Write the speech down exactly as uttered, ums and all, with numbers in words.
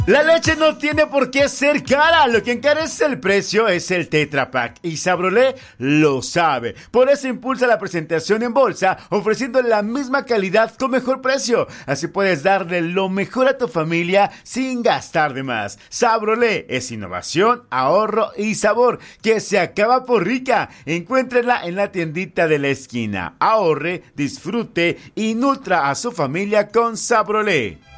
La leche no tiene por qué ser cara, lo que encarece el precio es el Tetra Pak y Sabrolé lo sabe. Por eso impulsa la presentación en bolsa, ofreciendo la misma calidad con mejor precio. Así puedes darle lo mejor a tu familia sin gastar de más. Sabrolé es innovación, ahorro y sabor que se acaba por rica. Encuéntrenla en la tiendita de la esquina. Ahorre, disfrute y nutra a su familia con Sabrolé.